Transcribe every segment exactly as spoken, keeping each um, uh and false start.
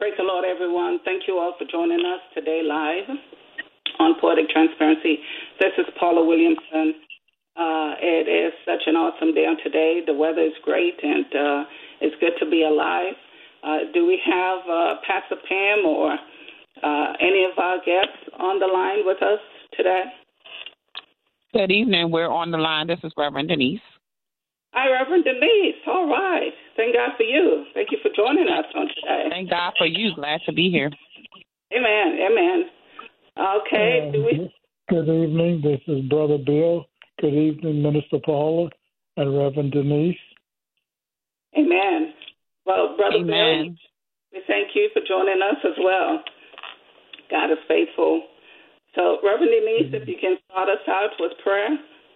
Praise the Lord, everyone. Thank you all for joining us today live on Poetic Transparency. This is Paula Williamson. Uh, it is such an awesome day on today. The weather is great, and uh, it's good to be alive. Uh, do we have uh, Pastor Pam or uh, any of our guests on the line with us today? Good evening. We're on the line. This is Reverend Denise. Hi, Reverend Denise. All right. Thank God for you. Thank you for joining us on today. Thank God for you. Glad to be here. Amen. Amen. Okay. Um, Do we... Good evening. This is Brother Bill. Good evening, Minister Paula and Reverend Denise. Amen. Well, Brother Amen. Bill, we thank you for joining us as well. God is faithful. So, Reverend Denise, if you can start us out with prayer.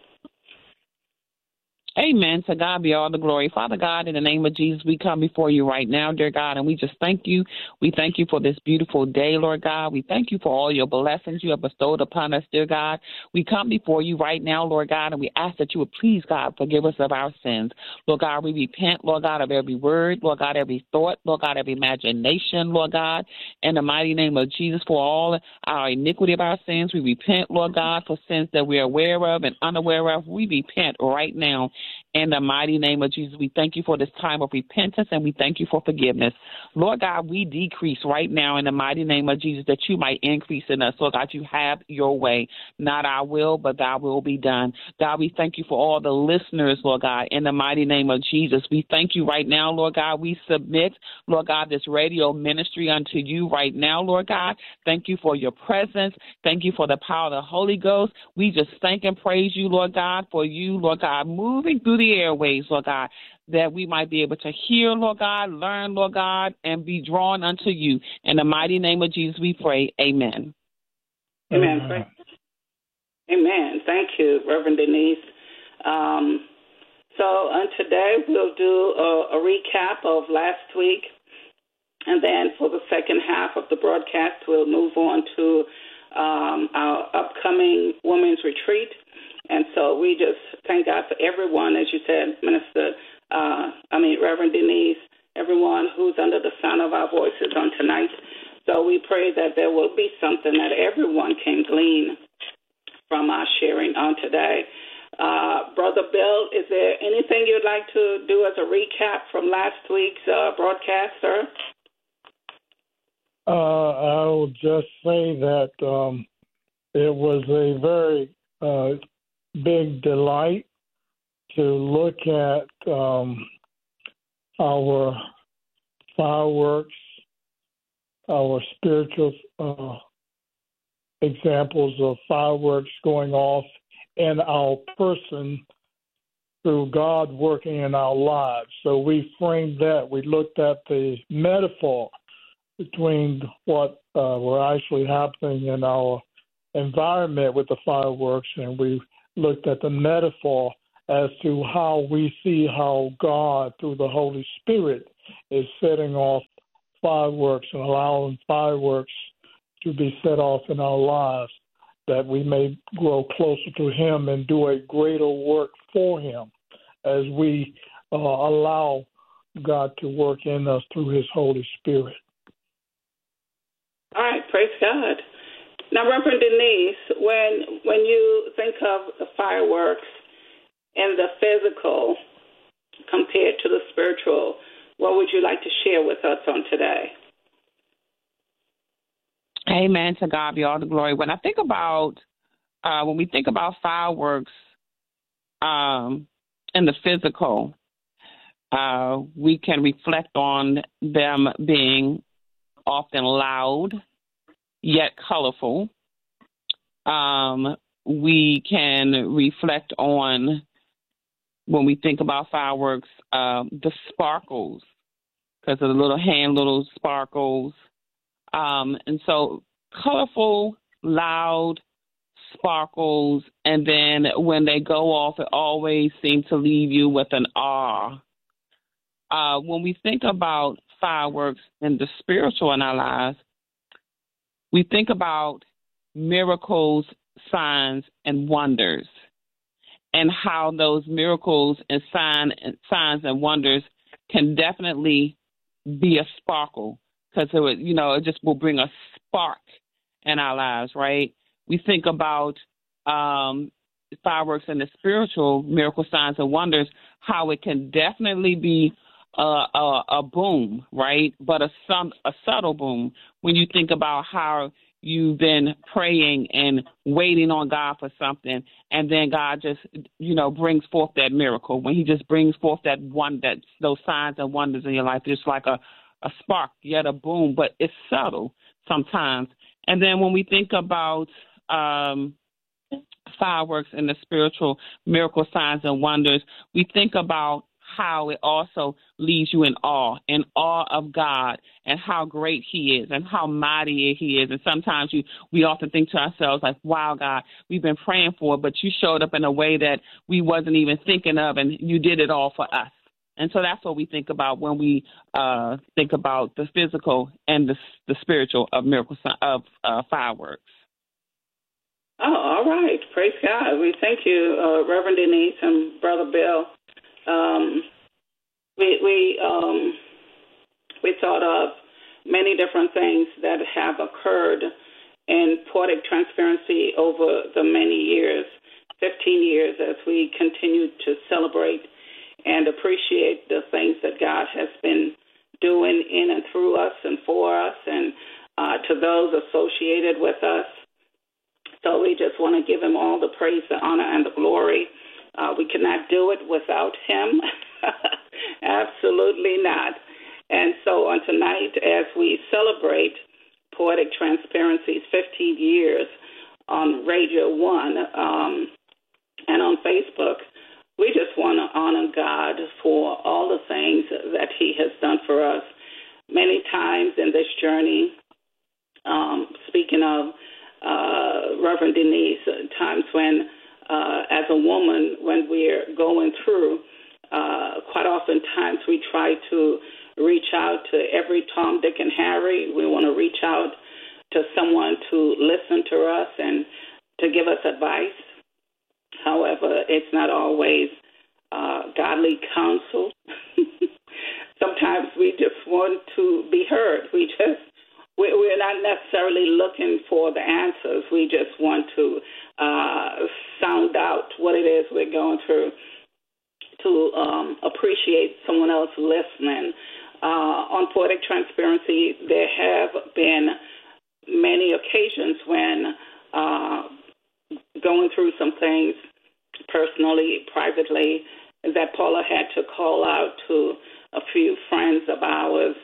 Amen. To God be all the glory. Father God, in the name of Jesus, we come before you right now, dear God, and we just thank you. We thank you for this beautiful day, Lord God. We thank you for all your blessings you have bestowed upon us, dear God. We come before you right now, Lord God, and we ask that you would please, God, forgive us of our sins. Lord God, we repent, Lord God, of every word, Lord God, every thought, Lord God, every imagination, Lord God, in the mighty name of Jesus, for all our iniquity of our sins. We repent, Lord God, for sins that we are aware of and unaware of. We repent right now. In the mighty name of Jesus, we thank you for this time of repentance, and we thank you for forgiveness. Lord God, we decrease right now in the mighty name of Jesus that you might increase in us. Lord God, you have your way, not our will, but thy will be done. God, we thank you for all the listeners, Lord God, in the mighty name of Jesus. We thank you right now, Lord God. We submit, Lord God, this radio ministry unto you right now, Lord God. Thank you for your presence. Thank you for the power of the Holy Ghost. We just thank and praise you, Lord God, for you, Lord God, moving through the airways, Lord God, that we might be able to hear, Lord God, learn, Lord God, and be drawn unto you. In the mighty name of Jesus, we pray. Amen. Amen. Amen. Amen. Thank you, Reverend Denise. Um, so on today, we'll do a, a recap of last week, and then for the second half of the broadcast, we'll move on to um, our upcoming Women's Retreat. And so we just thank God for everyone, as you said, Minister, uh, I mean, Reverend Denise, everyone who's under the sound of our voices on tonight. So we pray that there will be something that everyone can glean from our sharing on today. Uh, Brother Bill, is there anything you'd like to do as a recap from last week's uh, broadcast, sir? Uh, I will just say that um, it was a very uh, big delight to look at um, our fireworks, our spiritual uh, examples of fireworks going off in our person through God working in our lives. So we framed that. We looked at the metaphor between what uh, were actually happening in our environment with the fireworks, and we looked at the metaphor as to how we see how God, through the Holy Spirit, is setting off fireworks and allowing fireworks to be set off in our lives, that we may grow closer to Him and do a greater work for Him as we uh, allow God to work in us through His Holy Spirit. All right, praise God. Now, Reverend Denise, when when you think of the fireworks and the physical compared to the spiritual, what would you like to share with us on today? Amen. To God be all the glory. When I think about, uh, when we think about fireworks um, in the physical, uh, we can reflect on them being often loud, yet colorful. Um, we can reflect on, when we think about fireworks, uh, the sparkles, because of the little hand, little sparkles. Um, and so colorful, loud, sparkles, and then when they go off, it always seems to leave you with an awe. Uh, when we think about fireworks and the spiritual in our lives, we think about miracles, signs, and wonders, and how those miracles and sign, signs and wonders can definitely be a sparkle because it would, you know, it just will bring a spark in our lives, right? We think about um, fireworks and the spiritual miracle signs and wonders, how it can definitely be a, a, a boom, right? But a, some, a subtle boom when you think about how you've been praying and waiting on God for something, and then God just, you know, brings forth that miracle. When he just brings forth that one, that those signs and wonders in your life, it's like a, a spark, yet a boom, but it's subtle sometimes. And then when we think about um, fireworks and the spiritual miracle signs and wonders, we think about how it also leaves you in awe, in awe of God and how great he is and how mighty he is. And sometimes you, we often think to ourselves like, wow, God, we've been praying for it, but you showed up in a way that we wasn't even thinking of, and you did it all for us. And so that's what we think about when we uh, think about the physical and the, the spiritual of miracle of uh, fireworks. Oh, all right. Praise God. We thank you, uh, Reverend Denise and Brother Bill. Um, we we um, we thought of many different things that have occurred in Poetic Transparency over the many years, fifteen years, as we continue to celebrate and appreciate the things that God has been doing in and through us and for us, and uh, to those associated with us. So we just want to give him all the praise, the honor, and the glory. Uh, we cannot do it without him. Absolutely not. And so on tonight, as we celebrate Poetic Transparency's fifteen years on Radio One um, and on Facebook, we just want to honor God for all the things that he has done for us. Many times in this journey, um, speaking of uh, Reverend Denise, times when Uh, as a woman, when we're going through, uh, quite often times we try to reach out to every Tom, Dick, and Harry. We want to reach out to someone to listen to us and to give us advice. However, it's not always uh, godly counsel. Sometimes we just want to be heard. We just We're not necessarily looking for the answers. We just want to uh, sound out what it is we're going through, to um, appreciate someone else listening. Uh, on Poetic Transparency, there have been many occasions when uh, going through some things personally, privately, that Paula had to call out to a few friends of ours,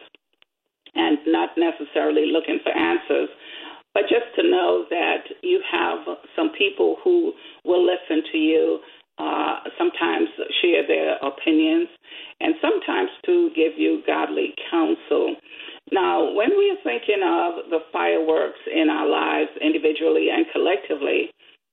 and not necessarily looking for answers, but just to know that you have some people who will listen to you, uh, sometimes share their opinions, and sometimes to give you godly counsel. Now, when we are thinking of the fireworks in our lives individually and collectively,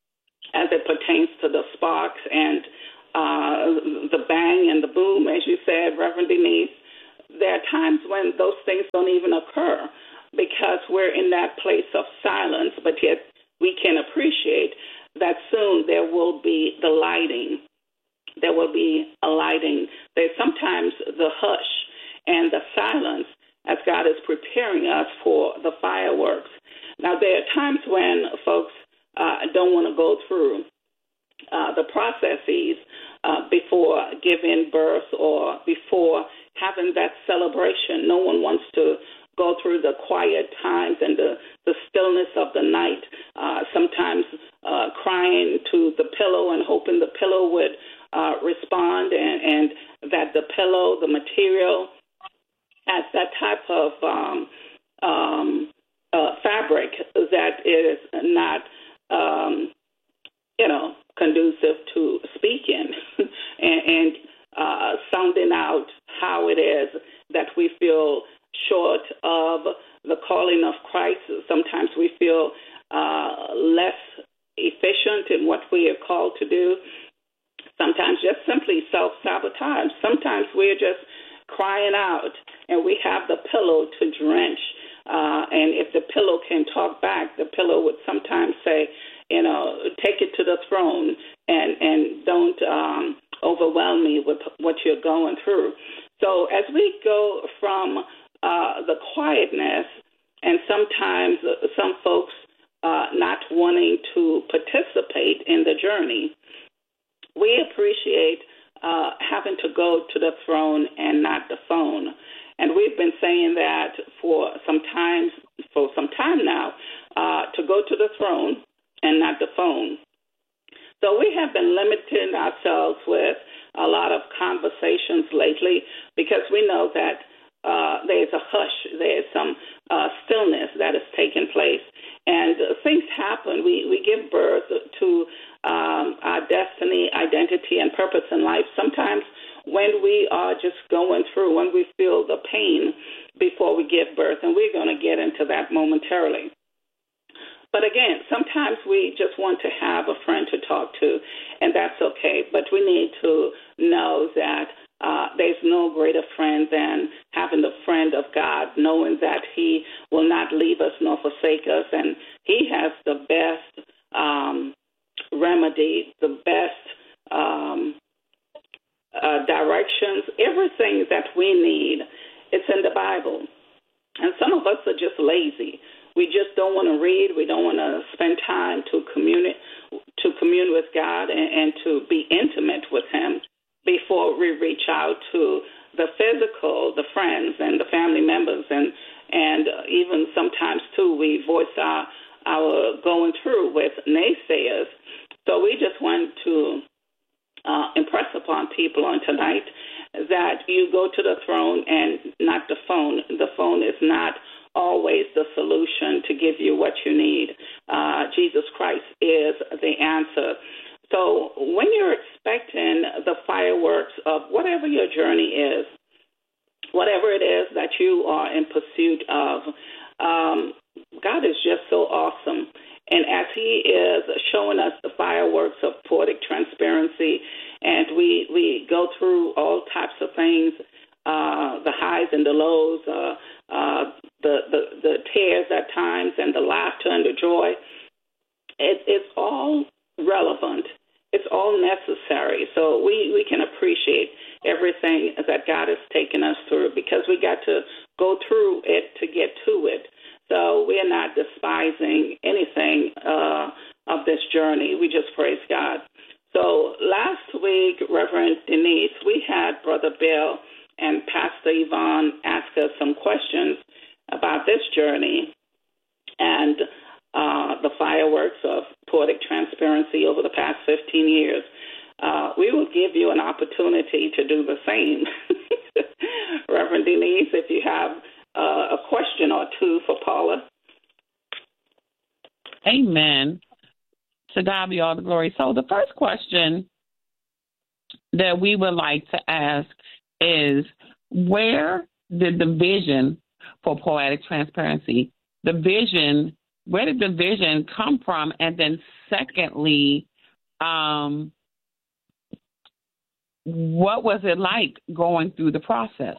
as it pertains to the sparks and uh, the bang and the boom, as you said, Reverend Denise, there are times when those things don't even occur because we're in that place of silence, but yet we can appreciate that soon there will be the lighting. There will be a lighting. There's sometimes the hush and the silence as God is preparing us for the fireworks. Now, there are times when folks uh, don't want to go through uh, the processes uh, before giving birth or before having that celebration. No one wants to go through the quiet times and the, the stillness of the night, uh, sometimes uh, crying to the pillow and hoping the pillow would uh, respond, and, and that the pillow, the material, has that type of um, um, uh, fabric that is not, um, you know, conducive to speaking and, and uh, sounding out how it is that we feel short of the calling of Christ. Sometimes we feel uh, less efficient in what we are called to do. Sometimes just simply self-sabotage. Sometimes we're just crying out and we have the pillow to drench. Uh, and if the pillow can talk back, the pillow would sometimes say, you know, take it to the throne and, and don't um, overwhelm me with what you're going through. So as we go from uh, the quietness, and sometimes uh, some folks uh, not wanting to participate in the journey. We appreciate uh, having to go to the throne and not the phone. And we've been saying that for some time, for some time now, uh, to go to the throne and not the phone. So we have been limiting ourselves with a lot of conversations lately because we know that uh, there's a hush, there's some uh, stillness that is taking place, and uh, things happen. We, we give birth to um, our destiny, identity, and purpose in life. Sometimes when we are just going through, when we feel the pain before we give birth, and we're going to get into that momentarily. But again, sometimes we just want to have a friend to talk to, and that's okay. But we need to know that uh, there's no greater friend than having the friend of God, knowing that he will not leave us nor forsake us, and he has the best um, remedy, the best um, uh, directions, everything that we need. It's in the Bible. And some of us are just lazy. We just don't want to read. We don't want to spend time to commune, to commune with God and, and to be intimate with him before we reach out to the physical, the friends and the family members. And, and even sometimes, too, we voice our, our going through with naysayers. So we just want to uh, impress upon people on tonight that you go to the throne and not the phone. The phone is not always the solution to give you what you need. Uh, Jesus Christ is the answer. So when you're expecting the fireworks of whatever your journey is, whatever it is that you are in pursuit of, um, God is just so awesome. And as he is showing us the fireworks of poetic transparency, and we, we go through all types of things, uh, the highs and the lows, uh, uh, the, the, the tears at times, and the laughter and the joy, it, it's all relevant. It's all necessary. So we, we can appreciate everything that God has taken us through because we got to go through it to get to it. So we are not despising anything uh, of this journey. We just praise God. So last week, Reverend Denise, we had Brother Bill and Pastor Yvonne ask us some questions about this journey and uh, the fireworks of poetic transparency over the past fifteen years. Uh, we will give you an opportunity to do the same. Reverend Denise, if you have uh, a question or two for Paula. Amen. To God be all the glory. So the first question that we would like to ask is, where did the vision for poetic transparency, the vision, where did the vision come from? And then secondly, um, what was it like going through the process?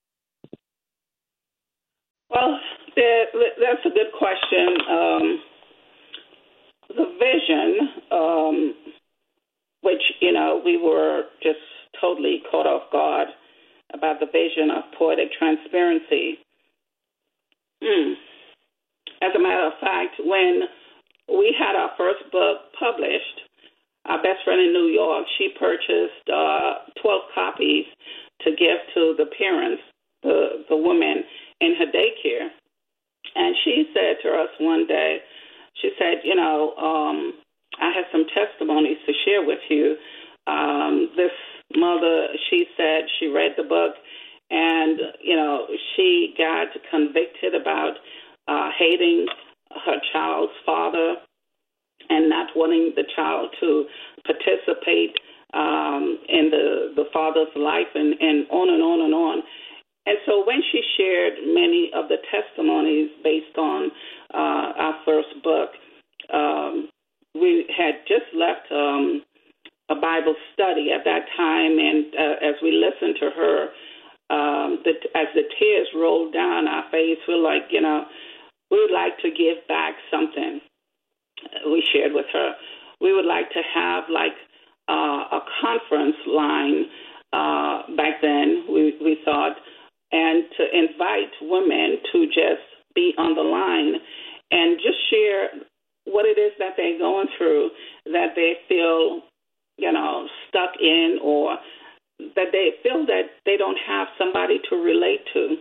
Well, that's a good question. Um, the vision, um, which, you know, we were just totally caught off guard about the vision of poetic transparency. Mm. As a matter of fact, when we had our first book published, our best friend in New York, she purchased uh, twelve copies to give to the parents, the, the women in her daycare. And she said to us one day, she said, you know, um, I have some testimonies to share with you. Um, this mother, she said she read the book and, you know, she got convicted about uh, hating her child's father and not wanting the child to participate um, in the, the father's life and, and on and on and on. And so when she shared many of the testimonies based on uh, our first book, um, we had just left um, a Bible study at that time, and uh, as we listened to her, um, the, as the tears rolled down our face, we're like, you know, we would like to give back something. We shared with her. We would like to have like uh, a conference line uh, back then, we, we thought, and to invite women to just be on the line and just share what it is that they're going through, that they feel, you know, stuck in, or that they feel that they don't have somebody to relate to.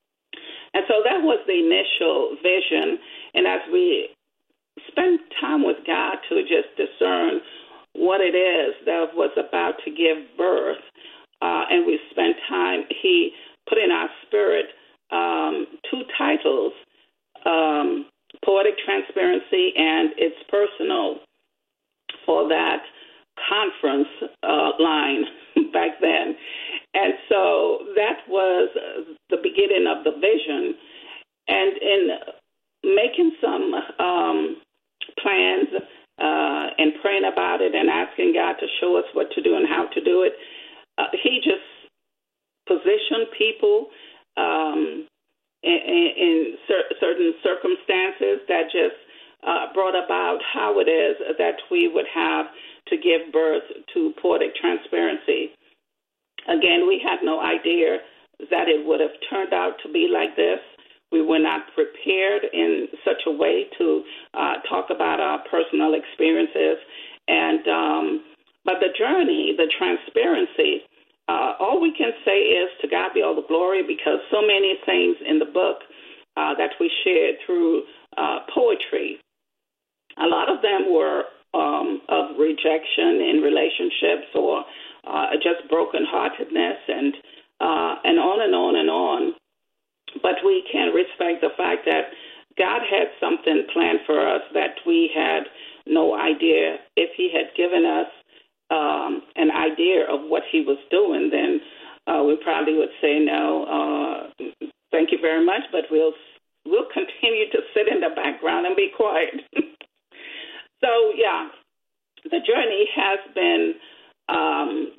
And so that was the initial vision. And as we spend time with God to just discern what it is that was about to give birth, uh, and we spent time, he put in our spirit um, two titles, um, Poetic Transparency and It's Personal, for that conference uh, line back then. And so that was the beginning of the vision. And in making some um, plans uh, and praying about it and asking God to show us what to do and how to do it, uh, he just positioned people um, in, in cer- certain circumstances that just uh, brought about how it is that we would have to give birth to Poetic Transparency. Again, we had no idea that it would have turned out to be like this. We were not prepared in such a way to uh, talk about our personal experiences. And um, but the journey, the transparency, uh, all we can say is to God be all the glory, because so many things in the book uh, that we shared through uh, poetry, a lot of them were um, of rejection in relationships, or uh, just brokenheartedness, and uh, and on and on and on. But we can respect the fact that God had something planned for us that we had no idea. If he had given us um, an idea of what he was doing, then uh, we probably would say, no, uh, thank you very much, but we'll we'll continue to sit in the background and be quiet. So, yeah, the journey has been um,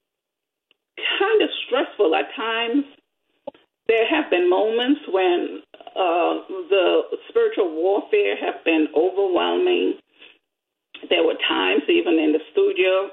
kind of stressful at times. There have been moments when uh, the spiritual warfare have been overwhelming. There were times, even in the studio,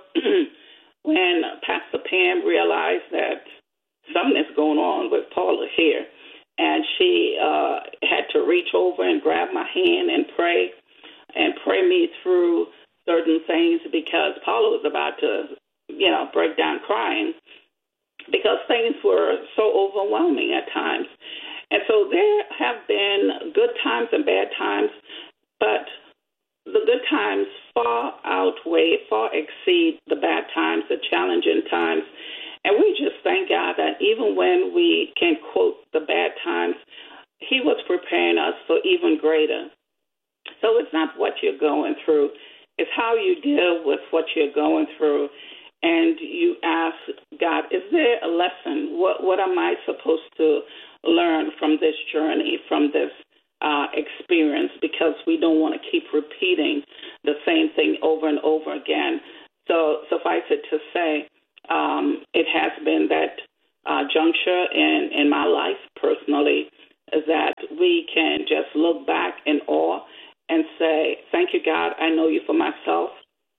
when Pastor Pam realized that something is going on with Paula here, and she uh, had to reach over and grab my hand and pray, and pray me through certain things, because Paula was about to, you know, break down crying, because things were so overwhelming at times. And so there have been good times and bad times, but the good times far outweigh, far exceed the bad times, the challenging times. And we just thank God that even when we can quote the bad times, he was preparing us for even greater. So it's not what you're going through. It's how you deal with what you're going through. And you ask God, is there a lesson? What what am I supposed to learn from this journey, from this uh, experience? Because we don't want to keep repeating the same thing over and over again. So suffice it to say, um, it has been that uh, juncture in, in my life personally that we can just look back in awe and say, thank you, God, I know you for myself.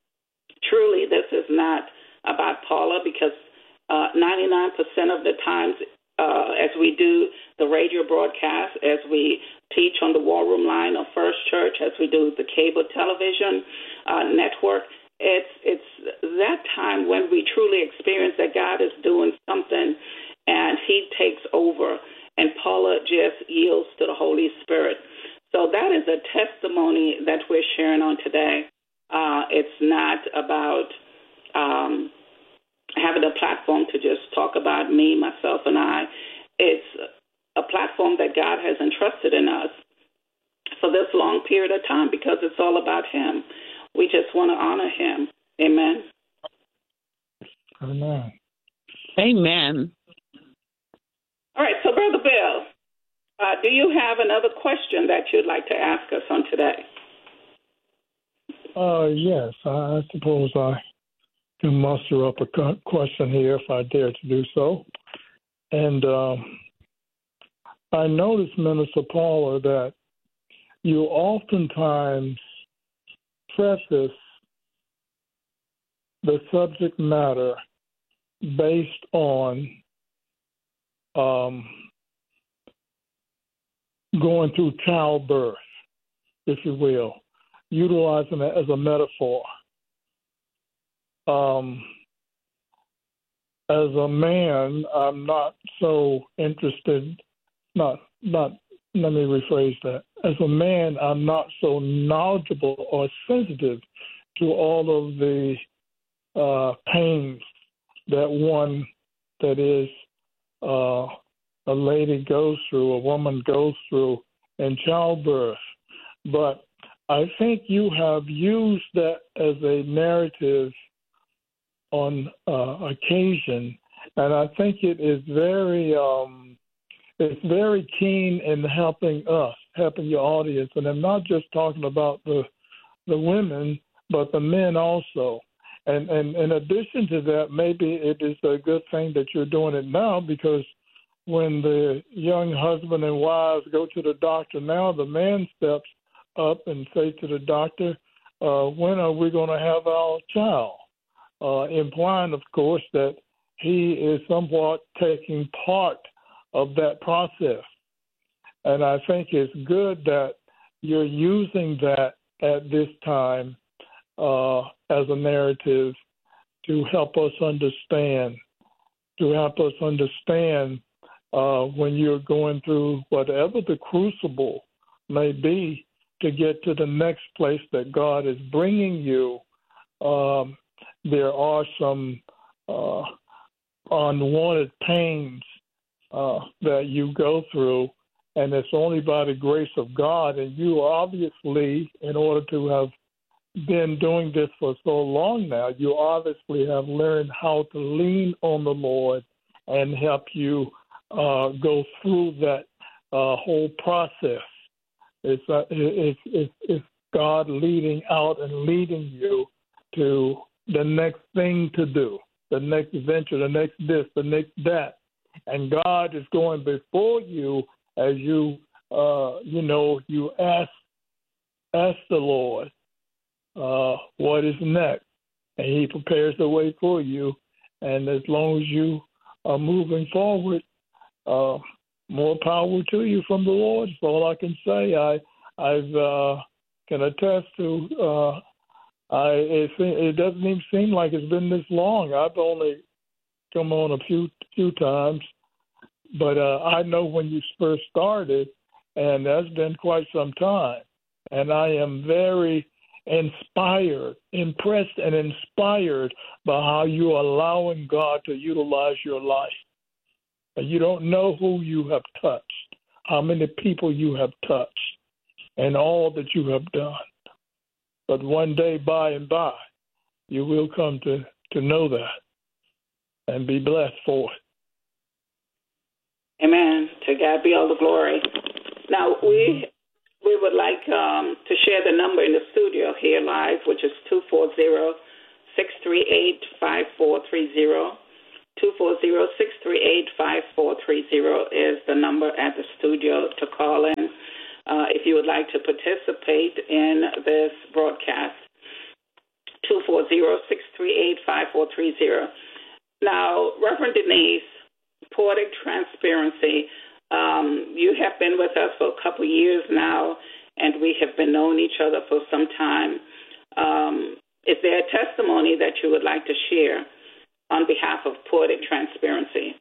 Truly, this is not about Paula, because uh, ninety-nine percent of the times uh, as we do the radio broadcast, as we teach on the War Room line of First Church, as we do the cable television uh, network, it's it's that time when we truly experience that God is doing something and he takes over, and Paula just yields to the Holy Spirit. So that is a testimony that we're sharing on today. Uh, it's not about Um, having a platform to just talk about me, myself, and I. It's a platform that God has entrusted in us for this long period of time, because it's all about him. We just want to honor him. Amen. Amen. Amen. All right, so Brother Bill, uh, do you have another question that you'd like to ask us on today? Uh, yes, I suppose I can muster up a question here if I dare to do so. And um, I noticed, Minister Paula, that you oftentimes preface the subject matter based on um, going through childbirth, if you will, utilizing it as a metaphor. Um, as a man, I'm not so interested, not, not, let me rephrase that. As a man, I'm not so knowledgeable or sensitive to all of the uh, pains that one, that is, uh, a lady goes through, a woman goes through in childbirth. But I think you have used that as a narrative on uh, occasion, and I think it is very, um, it's very keen in helping us, helping your audience. And I'm not just talking about the the women, but the men also. And, and in addition to that, maybe it is a good thing that you're doing it now, because when the young husband and wives go to the doctor now, the man steps up and say to the doctor, uh, when are we going to have our child? Uh, implying, of course, that he is somewhat taking part of that process. And I think it's good that you're using that at this time uh, as a narrative to help us understand, to help us understand uh, when you're going through whatever the crucible may be to get to the next place that God is bringing you. Um, there are some uh, unwanted pains uh, that you go through, and it's only by the grace of God. And you obviously, in order to have been doing this for so long now, you obviously have learned how to lean on the Lord and help you uh, go through that uh, whole process. It's, uh, it's, it's, it's God leading out and leading you to the next thing to do, the next venture, the next this, the next that. And God is going before you as you, uh, you know, you ask, ask the Lord uh, what is next. And he prepares the way for you. And as long as you are moving forward, uh, more power to you from the Lord. That's all I can say. I I've uh, can attest to. Uh, I it, it doesn't even seem like it's been this long. I've only come on a few few times, but uh, I know when you first started, and that's been quite some time. And I am very inspired, impressed, and inspired by how you're allowing God to utilize your life. You don't know who you have touched, how many people you have touched, and all that you have done. But one day, by and by, you will come to, to know that and be blessed for it. Amen. To God be all the glory. Now, we we would like um, to share the number in the studio here live, which is two four zero, six three eight, five four three zero. two four zero, six three eight, five four three zero is the number at the studio to call in uh, if you would like to participate in this broadcast. two four zero, six three eight, five four three zero. Now, Reverend Denise, Poetic Transparency, um, you have been with us for a couple years now, and we have been knowing each other for some time. Um, is there a testimony that you would like to share on behalf of Poetic Transparency?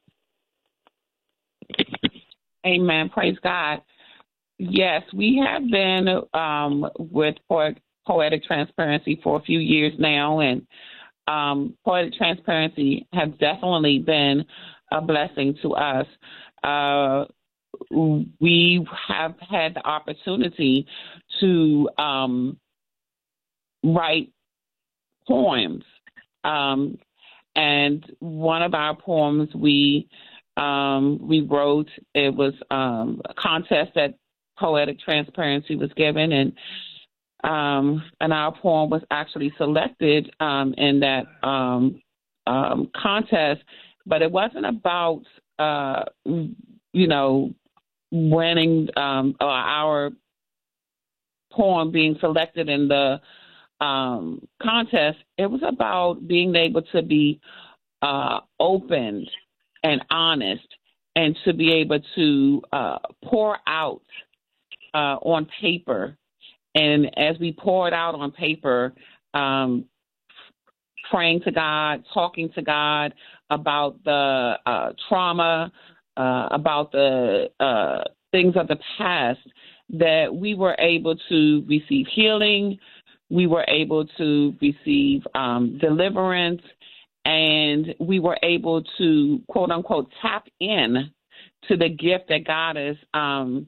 Amen. Praise God. Yes, we have been um, with Poetic Transparency for a few years now, and um, Poetic Transparency has definitely been a blessing to us. Uh, we have had the opportunity to um, write poems. Um, And one of our poems we um, we wrote, it was um, a contest that Poetic Transparency was given, and um, and our poem was actually selected um, in that um, um, contest. But it wasn't about uh, you know winning um, or our poem being selected in the Um, contest. It was about being able to be uh, open and honest, and to be able to uh, pour out uh, on paper. And as we pour it out on paper, um, praying to God, talking to God about the uh, trauma, uh, about the uh, things of the past, that we were able to receive healing, we were able to receive um, deliverance, and we were able to, quote unquote, tap in to the gift that God has, um,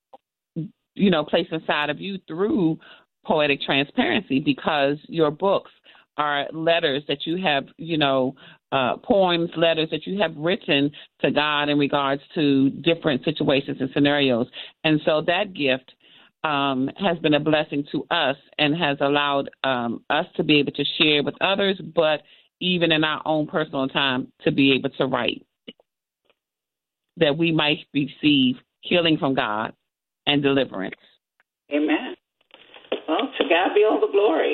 you know, placed inside of you through Poetic Transparency, because your books are letters that you have, you know, uh, poems, letters that you have written to God in regards to different situations and scenarios. And so that gift um, has been a blessing to us and has allowed um, us to be able to share with others, but even in our own personal time to be able to write, that we might receive healing from God and deliverance. Amen. Well, to God be all the glory.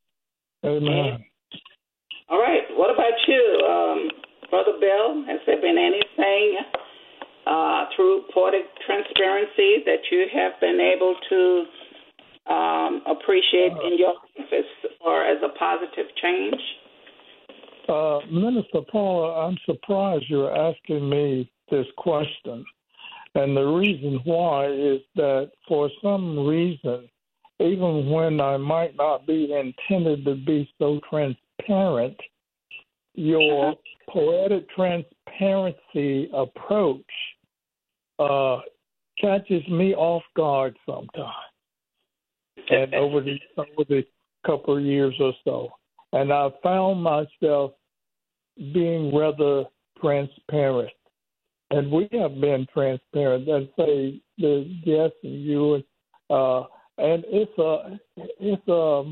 Amen. All right. What about you, um, Brother Bill? Has there been anything uh, through Poetic Transparency that you have been able to um, appreciate in your life or as a positive change? Uh, Minister Paula, I'm surprised you're asking me this question. And the reason why is that for some reason, even when I might not be intended to be so transparent, your poetic transparency approach uh, catches me off guard sometimes. And over the over the couple of years or so, and I found myself being rather transparent. And we have been transparent. Let's say the guests and you, uh, and it's a, it's a,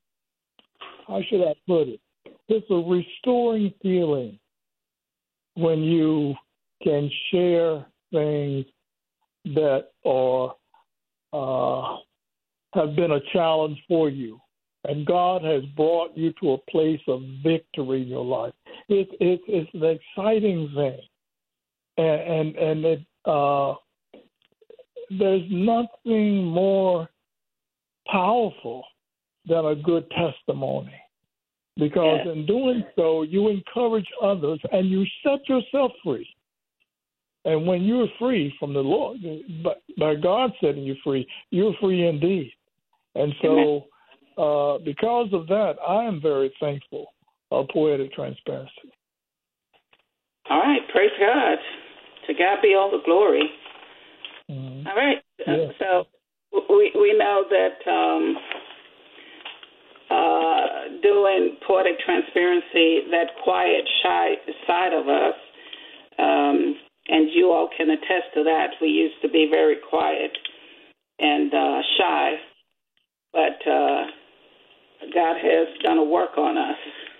how should I put it? It's a restoring feeling when you can share things that are uh, have been a challenge for you, and God has brought you to a place of victory in your life. It's it's it's an exciting thing. And and, and it, uh, there's nothing more powerful than a good testimony, because yeah. in doing so, you encourage others and you set yourself free. And when you're free from the Lord, by, by God setting you free, you're free indeed. And so uh, because of that, I am very thankful of Poetic Transparency. All right. Praise God. To God be all the glory. Mm-hmm. All right. Yeah. So we we know that um, uh, doing Poetic Transparency, that quiet, shy side of us, um, and you all can attest to that. We used to be very quiet and uh, shy, but uh, God has done a work on us.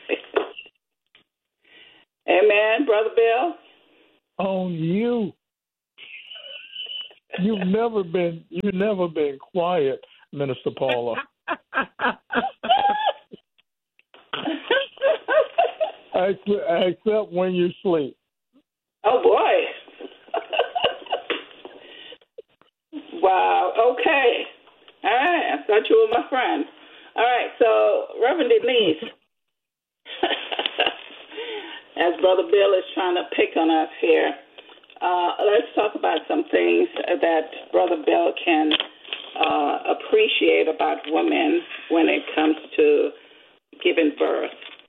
Amen, Brother Bill. On you. You've never been you've never been quiet, Minister Paula. Except when you sleep. Oh boy. Wow. Okay. All right. I thought you were my friend. All right. So, Reverend Denise, as Brother Bill is trying to pick on us here, uh, let's talk about some things that Brother Bill can uh, appreciate about women when it comes to giving birth.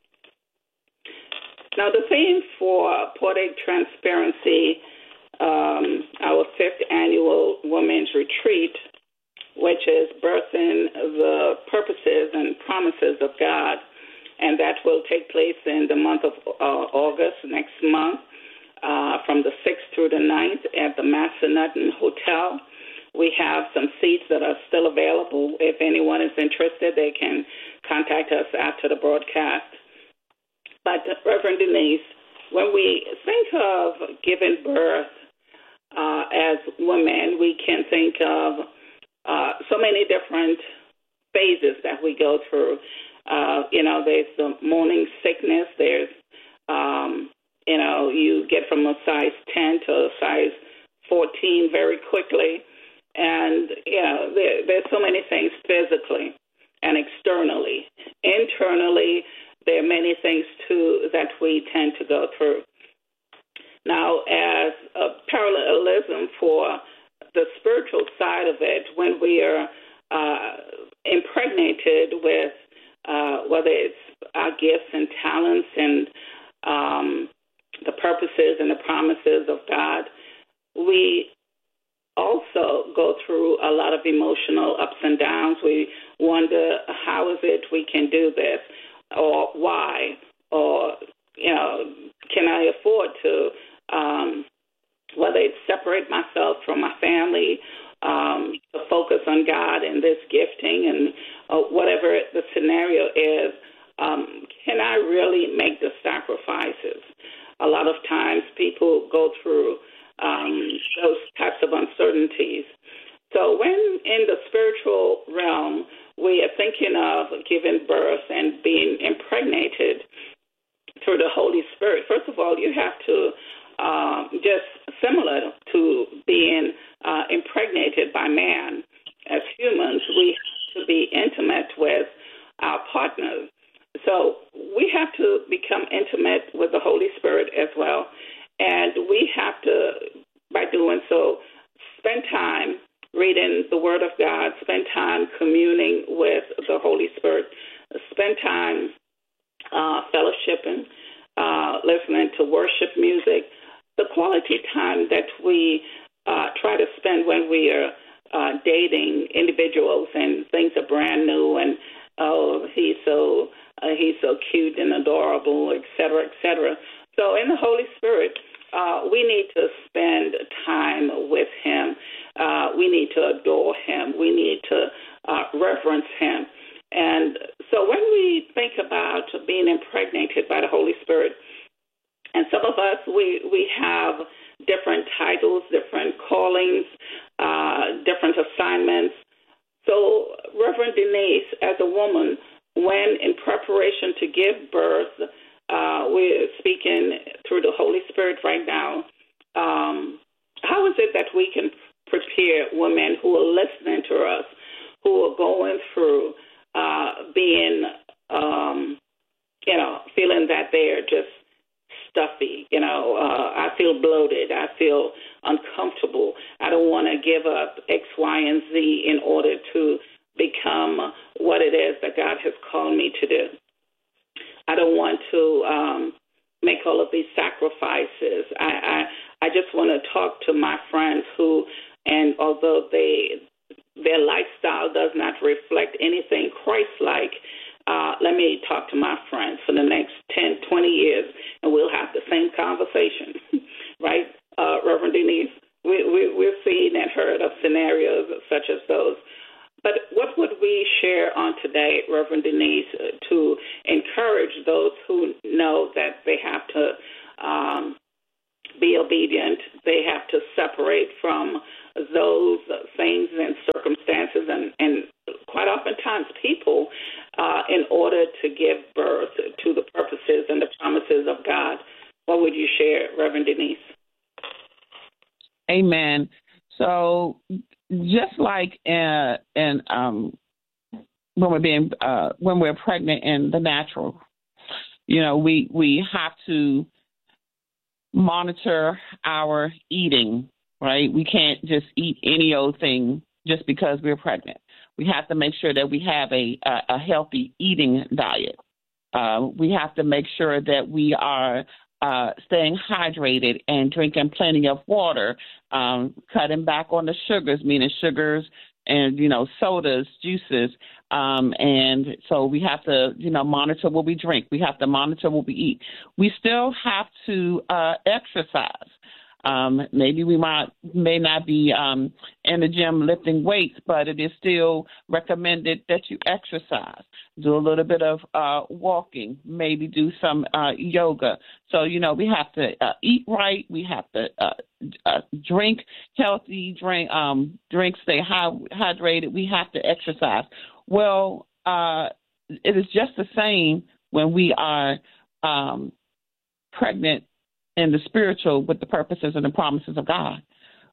Now, the theme for Poetic Transparency, um, our fifth annual Women's Retreat, which is birthing the purposes and promises of God, and that will take place in the month of uh, August, next month, uh, from the sixth through the ninth at the Massanutten Hotel. We have some seats that are still available. If anyone is interested, they can contact us after the broadcast. But, Reverend Denise, when we think of giving birth uh, as women, we can think of uh, so many different phases that we go through. Uh, you know, there's the morning sickness. There's, um, you know, you get from a size ten to a size fourteen very quickly. And, you know, there, there's so many things physically and externally. Internally, there are many things, too, that we tend to go through. Now, as a parallelism for the spiritual side of it, when we are uh, impregnated with uh, whether it's our gifts and talents and um, the purposes and the promises of God, we also go through a lot of emotional ups and downs. We wonder, how is it we can do this, or why, or, you know, can I afford to, um, whether it's separate myself from my family, um, to focus on God and this gifting, and uh, whatever the scenario is, um, can I really make the sacrifices? A lot of times people go through um, those types of uncertainties. So when in the spiritual realm we are thinking of giving birth and being impregnated through the Holy Spirit, first of all, you have to, um, just similar to being uh, impregnated by man, as humans, we have to be intimate with our partners. So we have to become intimate with the Holy Spirit as well. And we have to, by doing so, spend time reading the Word of God, spend time communing with the Holy Spirit, spend time uh, fellowshipping, uh, listening to worship music, the quality time that we uh, try to spend when we are uh, dating individuals and things are brand new and, oh, he's so uh, he's so cute and adorable, et cetera, et cetera. So in the Holy Spirit, uh, we need to spend time with him. Uh, we need to adore him. We need to uh, reverence him. And so when we think about being impregnated by the Holy Spirit, and some of us, we, we have different titles, different callings, uh, different assignments. So, Reverend Denise, as a woman, when in preparation to give birth, uh, we're speaking through the Holy Spirit right now, um, how is it that we can prepare women who are listening to us, who are going through uh, being, um, you know, feeling that they're just stuffy, you know, uh, I feel bloated, I feel uncomfortable, I don't want to give up X, Y, and Z in order to become what it is that God has called me to do. I don't want to um, make all of these sacrifices. I, I, I just want to talk to my friends who, and although they their lifestyle does not reflect anything Christ-like, Uh, let me talk to my friends for the next ten, twenty years, and we'll have the same conversation, right, uh, Reverend Denise? We, we, we've seen and heard of scenarios such as those. But what would we share on today, Reverend Denise, uh, to encourage those who know that they have to um, be obedient, they have to separate from those things and circumstances and, and quite oftentimes people uh, in order to give birth to the purposes and the promises of God? What would you share, Reverend Denise? Amen. So just like in, in um, when we're being uh, when we're pregnant in the natural, you know, we we have to monitor our eating. Right? We can't just eat any old thing just because we're pregnant. We have to make sure that we have a, a, a healthy eating diet. Uh, we have to make sure that we are uh, staying hydrated and drinking plenty of water, um, cutting back on the sugars, meaning sugars and, you know, sodas, juices. Um, and so we have to, you know, monitor what we drink. We have to monitor what we eat. We still have to uh, exercise. Um, maybe we might may not be um, in the gym lifting weights, but it is still recommended that you exercise. Do a little bit of uh, walking, maybe do some uh, yoga. So, you know, we have to uh, eat right. We have to uh, uh, drink healthy drink, um, drink, stay hydrated. We have to exercise. Well, uh, it is just the same when we are um, pregnant in the spiritual with the purposes and the promises of God.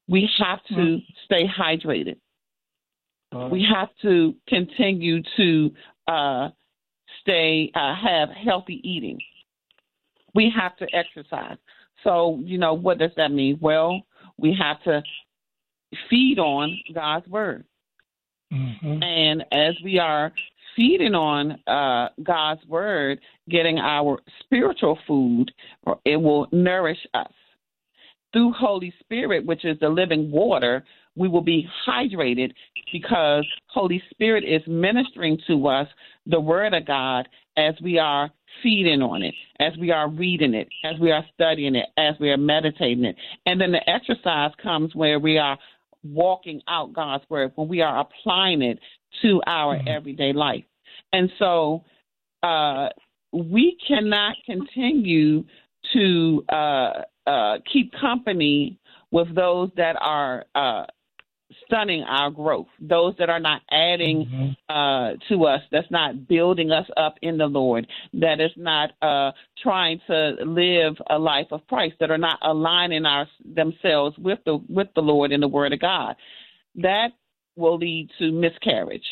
We have to mm. stay hydrated. Uh, we have to continue to uh, stay, uh, have healthy eating. We have to exercise. So, you know, what does that mean? Well, we have to feed on God's word. Mm-hmm. And as we are feeding on uh, God's word, getting our spiritual food, it will nourish us. Through Holy Spirit, which is the living water, we will be hydrated because Holy Spirit is ministering to us the word of God as we are feeding on it, as we are reading it, as we are studying it, as we are meditating it. And then the exercise comes where we are walking out God's word, when we are applying it to our mm-hmm. everyday life. And so uh, we cannot continue to uh, uh, keep company with those that are uh, stunning our growth, those that are not adding mm-hmm. uh, to us, that's not building us up in the Lord, that is not uh, trying to live a life of Christ, that are not aligning our, themselves with the with the Lord and the Word of God. That will lead to miscarriage.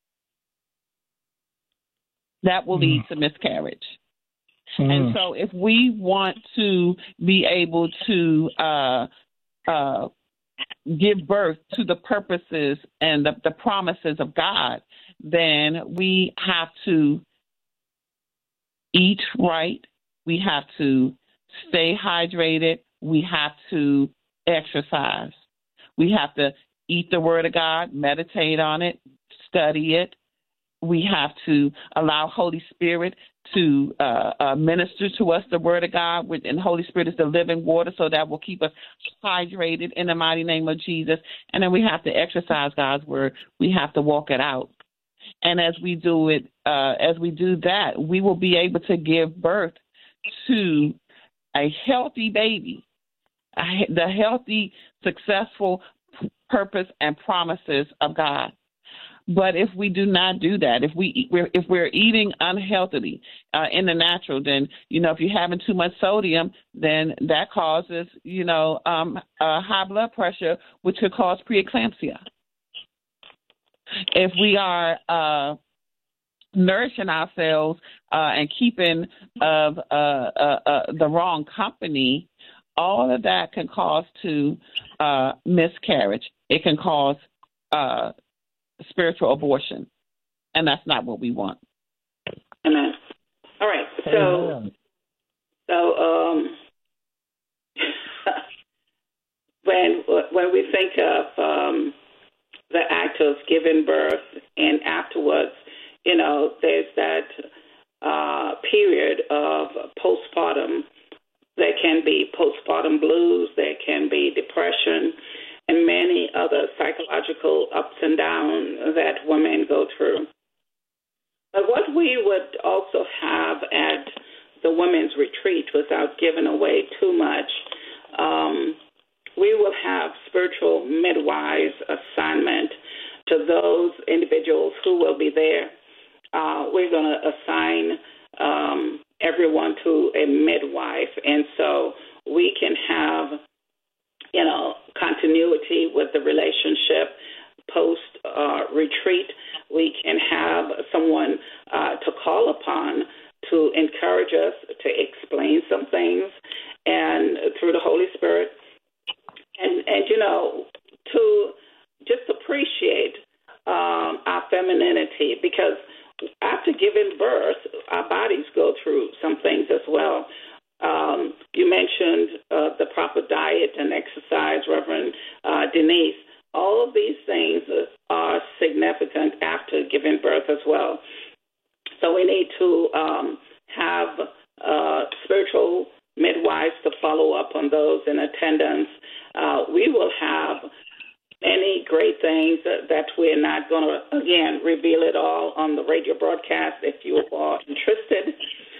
That will mm. lead to miscarriage. Mm. And so if we want to be able to uh, uh, give birth to the purposes and the, the promises of God, then we have to eat right. We have to stay hydrated. We have to exercise. We have to eat the Word of God, meditate on it, study it. We have to allow Holy Spirit to uh, uh, minister to us the Word of God, and Holy Spirit is the living water, so that will keep us hydrated in the mighty name of Jesus. And then we have to exercise God's Word. We have to walk it out. And as we do it, uh, as we do that, we will be able to give birth to a healthy baby, a, the healthy, successful purpose and promises of God. But if we do not do that, if we we're, if we're eating unhealthily uh, in the natural, then you know if you're having too much sodium, then that causes you know um, uh, high blood pressure, which could cause preeclampsia. If we are uh, nourishing ourselves uh, and keeping of uh, uh, uh, the wrong company, all of that can cause to uh, miscarriage. It can cause uh, spiritual abortion, and that's not what we want. Amen. All right. So, Amen. so um, when when we think of um, the act of giving birth, and afterwards, you know, there's that uh, period of postpartum. There can be postpartum blues. There can be depression, and many other psychological ups and downs that women go through. But what we would also have at the women's retreat, without giving away too much, um, we will have spiritual midwives assignment to those individuals who will be there. Uh, we're going to assign um, everyone to a midwife, and so we can have you know, continuity with the relationship post uh, retreat. We can have someone uh, to call upon to encourage us, to explain some things, and through the Holy Spirit, and and you know, to just appreciate um, our femininity, because after giving birth, our bodies go through some things as well. Um, you mentioned uh, the proper diet and exercise, Reverend uh, Denise. All of these things are significant after giving birth as well. So we need to um, have uh, spiritual midwives to follow up on those in attendance. Uh, we will have many great things that, that we're not going to, again, reveal it all on the radio broadcast. If you are interested,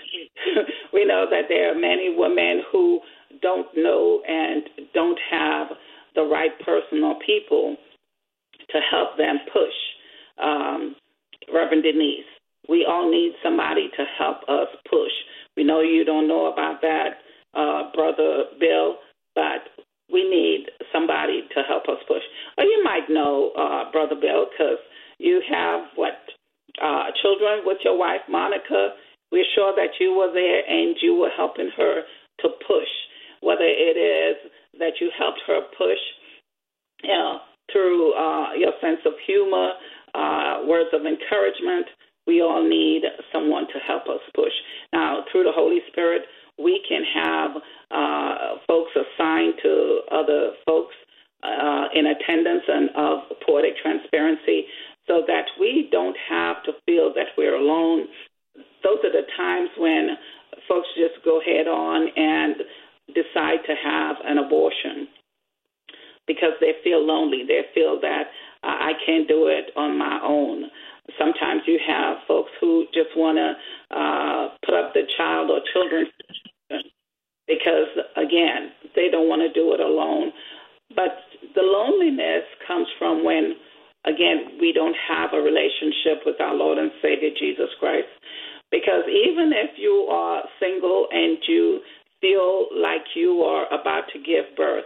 we know that there are many women who don't know and don't have the right person or people to help them push. Um, Reverend Denise, we all need somebody to help us push. We know you don't know about that, uh, Brother Bill, but we need somebody to help us push. Or you might know, uh, Brother Bill, because you have, what, uh, children with your wife, Monica. We're sure that you were there and you were helping her to push, whether it is that you helped her push, you know, through uh, your sense of humor, uh, words of encouragement. We all need someone to help us push. Now, through the Holy Spirit, we can have uh, folks assigned to other folks uh, in attendance and of Poetic Transparency so that we don't have to feel that we're alone. Those are the times when folks just go head on and decide to have an abortion because they feel lonely. They feel that uh, I can't do it on my own. Sometimes you have folks who just want to uh, put up the child or children because, again, they don't want to do it alone. But the loneliness comes from when, again, we don't have a relationship with our Lord and Savior, Jesus Christ. Because even if you are single and you feel like you are about to give birth,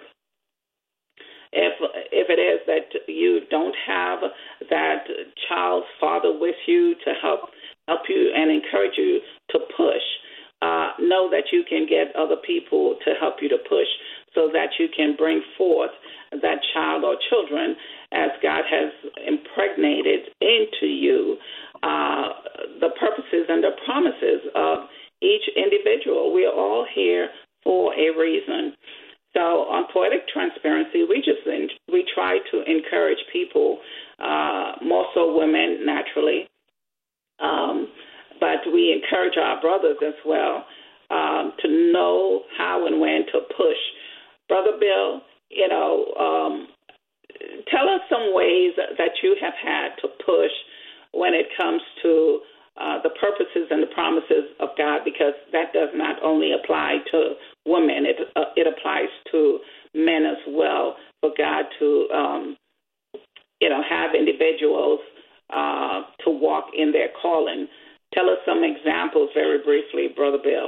if if it is that you don't have that child's father with you to help help you and encourage you to push, uh, know that you can get other people to help you to push so that you can bring forth that child or children as God has impregnated into you uh, the purposes and the promises of each individual. We are all here for a reason. So on Poetic Transparency, we just we try to encourage people, uh, more so women naturally, um, but we encourage our brothers as well um, to know how and when to push. Brother Bill, you know, um, tell us some ways that you have had to push when it comes to uh, the purposes and the promises of God, because that does not only apply to women, it uh, it applies to men as well, for God to, um, you know, have individuals uh, to walk in their calling. Tell us some examples very briefly, Brother Bill.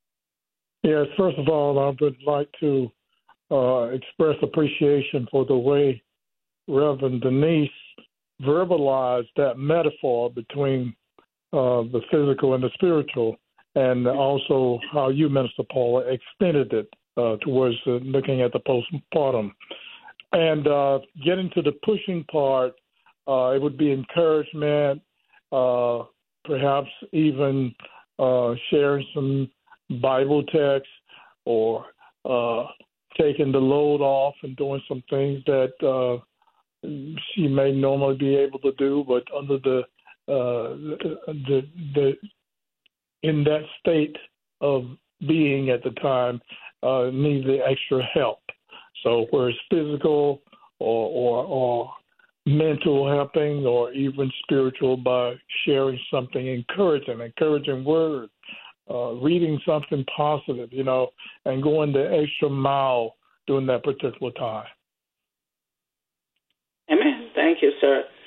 Yes, first of all, I would like to uh, express appreciation for the way Reverend Denise verbalized that metaphor between uh, the physical and the spiritual, and also how you, Minister Paula, extended it uh, towards uh, looking at the postpartum. And uh, getting to the pushing part, uh, it would be encouragement, uh, perhaps even uh, sharing some Bible text or uh, taking the load off and doing some things that uh, she may normally be able to do, but under the uh, the the in that state of being at the time uh, needs the extra help. So where it's physical or, or or mental helping or even spiritual by sharing something encouraging, encouraging word, uh, reading something positive, you know, and going the extra mile during that particular time. Amen. Thank you, sir.